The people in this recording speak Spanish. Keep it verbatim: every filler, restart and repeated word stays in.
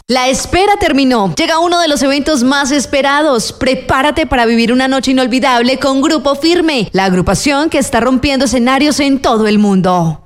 La espera terminó. Llega uno de los eventos más esperados. Prepárate para vivir una noche inolvidable con Grupo Firme, la agrupación que está rompiendo escenarios en todo el mundo.